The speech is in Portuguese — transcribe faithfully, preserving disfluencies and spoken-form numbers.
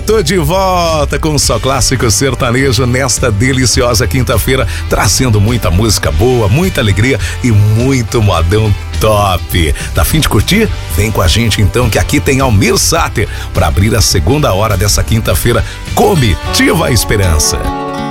tô de volta com o Só Clássico Sertanejo nesta deliciosa quinta-feira, trazendo muita música boa, muita alegria e muito modão top. Tá fim de curtir? Vem com a gente então, que aqui tem Almir Sater para abrir a segunda hora dessa quinta-feira. Comitiva Esperança.